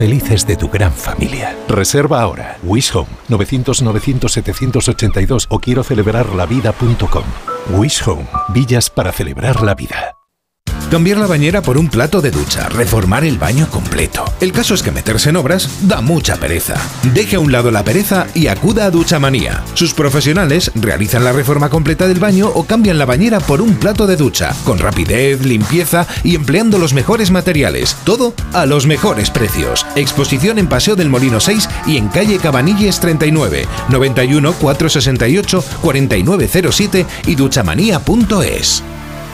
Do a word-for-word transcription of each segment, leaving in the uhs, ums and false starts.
Felices de tu gran familia. Reserva ahora. Wish Home, novecientos novecientos setecientos ochenta y dos o quiero celebrar la vida punto com. Wish Home, villas para celebrar la vida. Cambiar la bañera por un plato de ducha, reformar el baño completo. El caso es que meterse en obras da mucha pereza. Deje a un lado la pereza y acuda a Duchamanía. Sus profesionales realizan la reforma completa del baño o cambian la bañera por un plato de ducha, con rapidez, limpieza y empleando los mejores materiales. Todo a los mejores precios. Exposición en Paseo del Molino seis y en calle Cabanilles treinta y nueve, noventa y uno, cuatrocientos sesenta y ocho, cuarenta y nueve cero siete y duchamanía punto es.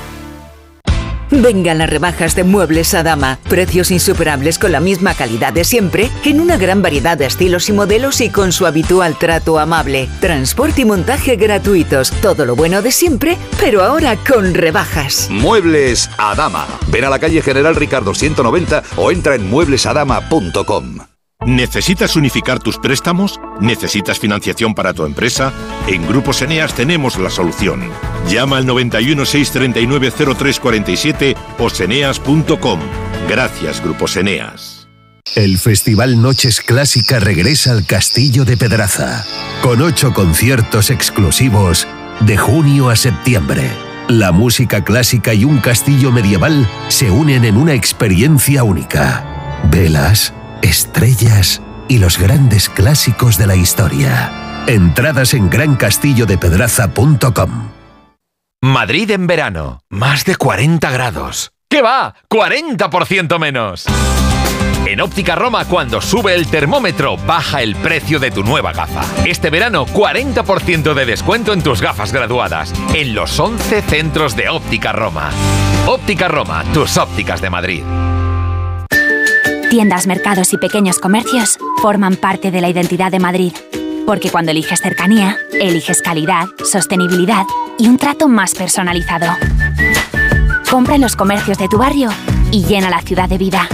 Vengan las rebajas de Muebles Adama. Precios insuperables con la misma calidad de siempre, en una gran variedad de estilos y modelos y con su habitual trato amable. Transporte y montaje gratuitos. Todo lo bueno de siempre, pero ahora con rebajas. Muebles Adama. Ven a la calle General Ricardo ciento noventa o entra en muebles adama punto com. ¿Necesitas unificar tus préstamos? ¿Necesitas financiación para tu empresa? En Grupos Eneas tenemos la solución. Llama al noventa y uno, seiscientos treinta y nueve, cero tres cuarenta y siete o seneas punto com. Gracias, Grupos Eneas. El Festival Noches Clásica regresa al Castillo de Pedraza, con ocho conciertos exclusivos de junio a septiembre. La música clásica y un castillo medieval se unen en una experiencia única. Velas, estrellas y los grandes clásicos de la historia. Entradas en gran castillo de pedraza punto com. Madrid en verano. Más de cuarenta grados. ¿Qué va? ¡cuarenta por ciento menos! En Óptica Roma, cuando sube el termómetro, baja el precio de tu nueva gafa. Este verano, cuarenta por ciento de descuento en tus gafas graduadas. En los once centros de Óptica Roma. Óptica Roma, tus ópticas de Madrid. Tiendas, mercados y pequeños comercios forman parte de la identidad de Madrid. Porque cuando eliges cercanía, eliges calidad, sostenibilidad y un trato más personalizado. Compra en los comercios de tu barrio y llena la ciudad de vida.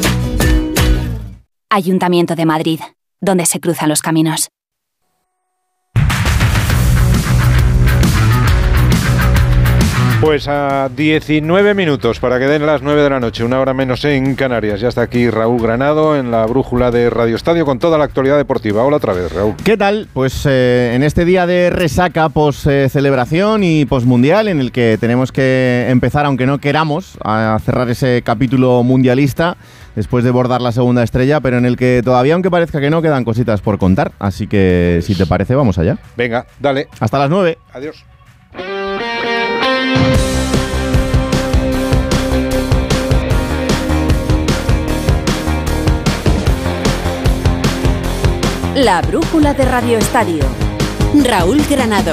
Ayuntamiento de Madrid, donde se cruzan los caminos. Pues a diecinueve minutos para que den las nueve de la noche, una hora menos en Canarias. Ya está aquí Raúl Granado en la brújula de Radio Estadio con toda la actualidad deportiva. Hola otra vez, Raúl. ¿Qué tal? Pues eh, en este día de resaca post-celebración eh, y post-mundial, en el que tenemos que empezar, aunque no queramos, a cerrar ese capítulo mundialista después de bordar la segunda estrella, pero en el que todavía, aunque parezca que no, quedan cositas por contar. Así que, si te parece, vamos allá. Venga, dale. Hasta las nueve. Adiós. La brújula de Radio Estadio. Raúl Granado.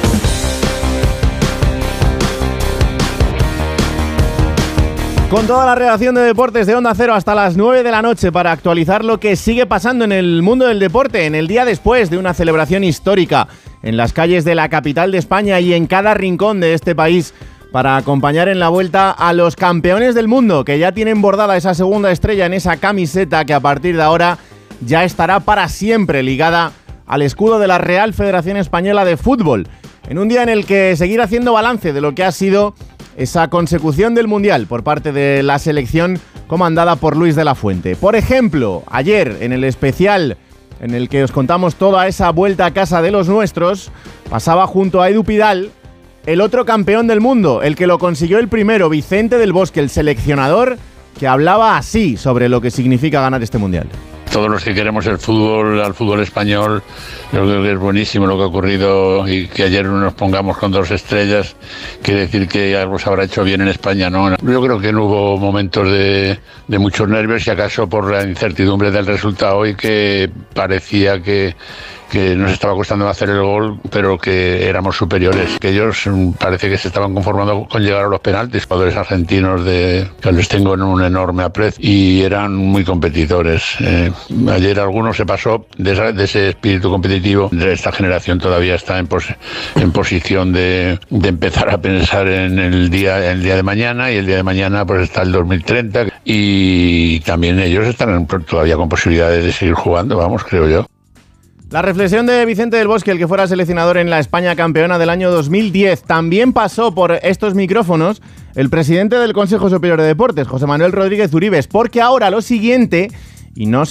Con toda la redacción de deportes de Onda Cero hasta las nueve de la noche para actualizar lo que sigue pasando en el mundo del deporte en el día después de una celebración histórica en las calles de la capital de España y en cada rincón de este país, para acompañar en la vuelta a los campeones del mundo que ya tienen bordada esa segunda estrella en esa camiseta que a partir de ahora ya estará para siempre ligada al escudo de la Real Federación Española de Fútbol, en un día en el que seguir haciendo balance de lo que ha sido esa consecución del Mundial por parte de la selección comandada por Luis de la Fuente. Por ejemplo, ayer en el especial en el que os contamos toda esa vuelta a casa de los nuestros, pasaba junto a Edu Pidal el otro campeón del mundo, el que lo consiguió el primero, Vicente del Bosque, el seleccionador, que hablaba así sobre lo que significa ganar este Mundial. Todos los que queremos el fútbol, al fútbol español, yo creo que es buenísimo lo que ha ocurrido y que ayer nos pongamos con dos estrellas, quiere decir que algo se habrá hecho bien en España, ¿no? Yo creo que no hubo momentos de, de muchos nervios, y acaso por la incertidumbre del resultado y que parecía que que nos estaba costando hacer el gol, pero que éramos superiores. Que ellos parece que se estaban conformando con llegar a los penaltis. Jugadores argentinos de que les tengo en un enorme aprecio y eran muy competidores. Eh, ayer algunos se pasó de, esa, de ese espíritu competitivo. De esta generación todavía está en, pos, en posición de, de empezar a pensar en el día, en el día de mañana, y el día de mañana pues está el dos mil treinta, y también ellos están todavía con posibilidades de seguir jugando, vamos, creo yo. La reflexión de Vicente del Bosque, el que fuera seleccionador en la España campeona del año dos mil diez. También pasó por estos micrófonos el presidente del Consejo Superior de Deportes, José Manuel Rodríguez Uribes, porque ahora lo siguiente, y no